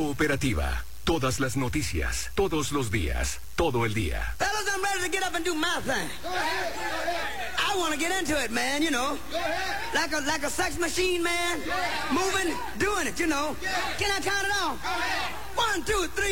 Cooperativa. Todas las noticias, todos los días, todo el día. Fellas, I'm ready to get up and do my thing. I want to get into it, man, you know. Like a sex machine, man. Moving, doing it, you know. Can I count it off? 1, 2, 3.